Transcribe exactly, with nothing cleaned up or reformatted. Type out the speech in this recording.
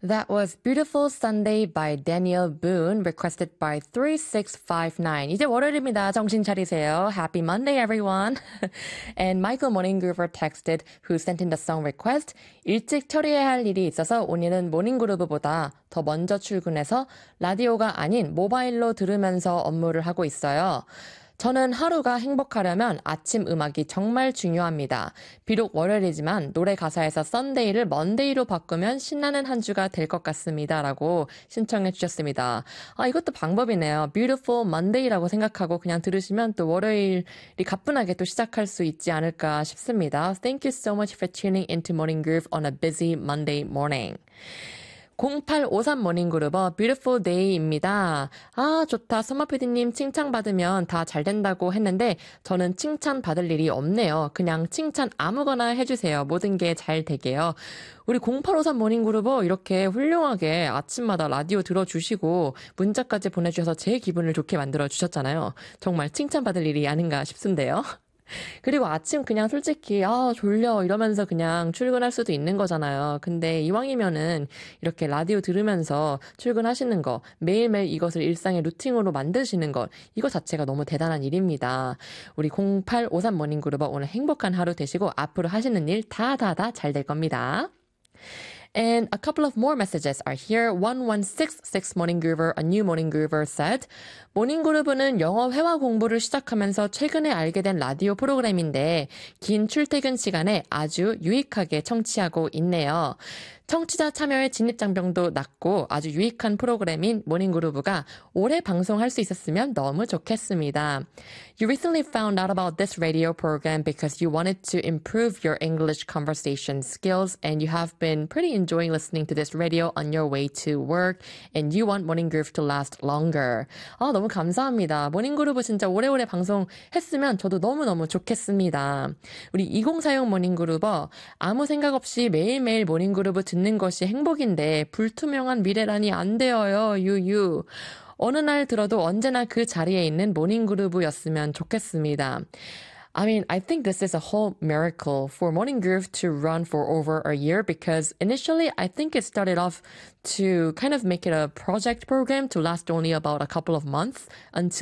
That was Beautiful Sunday by Daniel Boone, requested by three six five nine. 이제 월요일입니다. 정신 차리세요. Happy Monday, everyone. And Michael Morninggroover texted, who sent in the song request, 일찍 처리해야 할 일이 있어서 오늘은 모닝그루브보다 더 먼저 출근해서 라디오가 아닌 모바일로 들으면서 업무를 하고 있어요. 저는 하루가 행복하려면 아침 음악이 정말 중요합니다. 비록 월요일이지만 노래 가사에서 썬데이를 먼데이로 바꾸면 신나는 한 주가 될 것 같습니다. 라고 신청해 주셨습니다. 아, 이것도 방법이네요. Beautiful Monday라고 생각하고 그냥 들으시면 또 월요일이 가뿐하게 또 시작할 수 있지 않을까 싶습니다. Thank you so much for tuning into Morning Groove on a busy Monday morning. 공팔오삼 모닝그루버 Beautiful Day입니다. 아 좋다. 서머피디님 칭찬받으면 다 잘 된다고 했는데 저는 칭찬받을 일이 없네요. 그냥 칭찬 아무거나 해주세요. 모든 게 잘 되게요. 우리 공팔오삼 모닝그루버 이렇게 훌륭하게 아침마다 라디오 들어주시고 문자까지 보내주셔서 제 기분을 좋게 만들어주셨잖아요. 정말 칭찬받을 일이 아닌가 싶은데요. 그리고 아침 그냥 솔직히 아 졸려 이러면서 그냥 출근할 수도 있는 거잖아요. 근데 이왕이면은 이렇게 라디오 들으면서 출근하시는 거 매일매일 이것을 일상의 루틴으로 만드시는 것 이거 자체가 너무 대단한 일입니다. 우리 공팔오삼 모닝그루버 오늘 행복한 하루 되시고 앞으로 하시는 일 다 다 다 잘 될 겁니다. And a couple of more messages are here. one one six six Morning Groover, a new Morning Groover said, 모닝그루브는 영어 회화 공부를 시작하면서 최근에 알게 된 라디오 프로그램인데 긴 출퇴근 시간에 아주 유익하게 청취하고 있네요. 청취자 참여의 진입장벽도 낮고 아주 유익한 프로그램인 모닝그루브가 오래 방송할 수 있었으면 너무 좋겠습니다. You recently found out about this radio program because you wanted to improve your English conversation skills and you have been pretty enjoying listening to this radio on your way to work and you want Morning Groove to last longer. 아, 너무 감사합니다. 모닝그루브 진짜 오래오래 방송했으면 저도 너무너무 좋겠습니다. 우리 이공사육 모닝그루버 아무 생각 없이 매일매일 모닝그루브 듣는 것이 행복인데 불투명한 미래라니 안 되어요. 유유. 어느 날 들어도 언제나 그 자리에 있는 모닝그루브였으면 좋겠습니다. I mean, I think this is a whole miracle for Morning Groove to run for over a year because initially I think it started off to kind of make it a project program to last only about a couple of months until